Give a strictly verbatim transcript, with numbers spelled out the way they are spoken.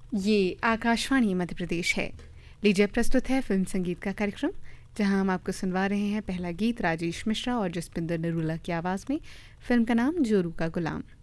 ये आकाशवाणी मध्य प्रदेश है। लीजिए प्रस्तुत है फिल्म संगीत का कार्यक्रम, जहां हम आपको सुनवा रहे हैं पहला गीत राजेश मिश्रा और जसपिंदर नरूला की आवाज़ में। फिल्म का नाम जोरू का गुलाम।